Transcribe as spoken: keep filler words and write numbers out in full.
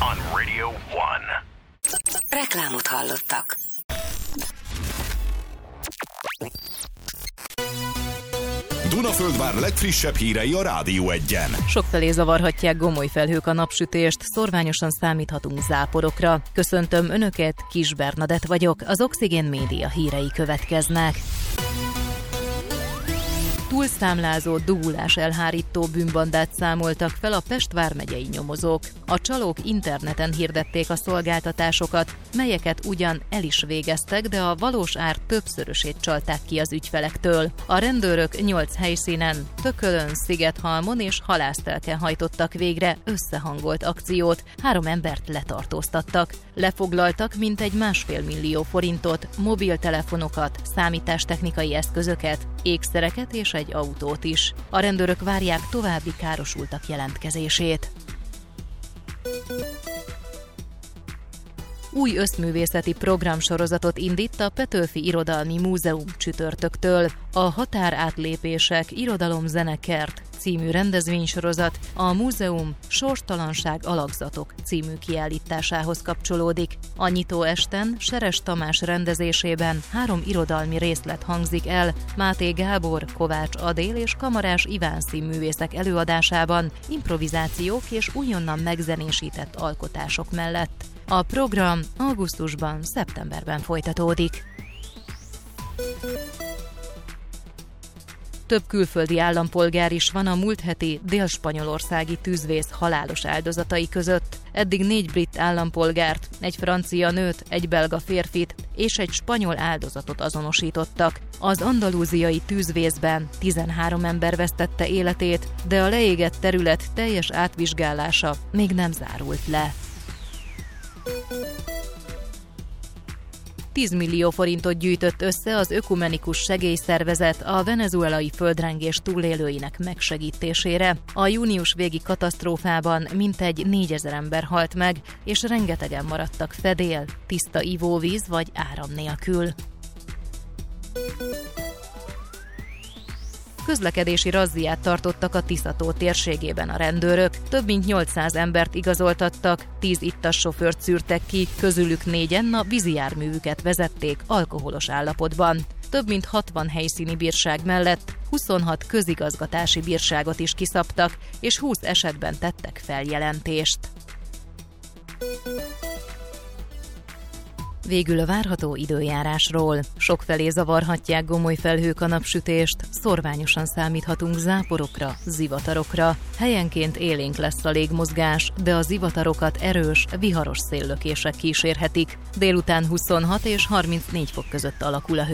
on Radio One. Reklámot hallottak. Dunaföldvár legfrissebb hírei a Rádió Egyen. Sokfelé zavarhatják gomoly felhők a napsütést, szorványosan számíthatunk záporokra. Köszöntöm Önöket, Kis Bernadett vagyok, az Oxigén Média hírei következnek. Túlszámlázó, dugulás elhárító bűnbandát számoltak fel a Pest vármegyei nyomozók. A csalók interneten hirdették a szolgáltatásokat, melyeket ugyan el is végeztek, de a valós ár többszörösét csalták ki az ügyfelektől. A rendőrök nyolc helyszínen, Tökölön, Szigethalmon és Halásztelken hajtottak végre összehangolt akciót, három embert letartóztattak. Lefoglaltak mintegy másfél millió forintot, mobiltelefonokat, számítástechnikai eszközöket, ékszereket és egy autót is. A rendőrök várják további károsultak jelentkezését. Új összművészeti programsorozatot indít a Petőfi Irodalmi Múzeum csütörtöktől. A Határátlépések Irodalom-Zenekert című rendezvénysorozat a múzeum Sorstalanság alakzatok című kiállításához kapcsolódik. A nyitó esten Seres Tamás rendezésében három irodalmi részlet hangzik el, Máté Gábor, Kovács Adél és Kamarás Iván színművészek előadásában, improvizációk és újonnan megzenésített alkotások mellett. A program augusztusban, szeptemberben folytatódik. Több külföldi állampolgár is van a múlt heti dél-spanyolországi tűzvész halálos áldozatai között. Eddig négy brit állampolgárt, egy francia nőt, egy belga férfit és egy spanyol áldozatot azonosítottak. Az andalúziai tűzvészben tizenhárom ember vesztette életét, de a leégett terület teljes átvizsgálása még nem zárult le. tíz millió forintot gyűjtött össze az ökumenikus segélyszervezet a venezuelai földrengés túlélőinek megsegítésére. A június végi katasztrófában mintegy négyezer ember halt meg, és rengetegen maradtak fedél, tiszta ivóvíz vagy áram nélkül. Közlekedési razziát tartottak a Tisza-tó térségében a rendőrök. Több mint nyolcszáz embert igazoltattak, tíz ittas sofőrt szűrtek ki, közülük négyen a vízi járművüket vezették alkoholos állapotban. Több mint hatvan helyszíni bírság mellett huszonhat közigazgatási bírságot is kiszabtak, és húsz esetben tettek feljelentést. Végül a várható időjárásról. Sokfelé zavarhatják gomoly felhők a napsütést, szorványosan számíthatunk záporokra, zivatarokra. Helyenként élénk lesz a légmozgás, de a zivatarokat erős, viharos széllökések kísérhetik. Délután huszonhat és harmincnégy fok között alakul a hő.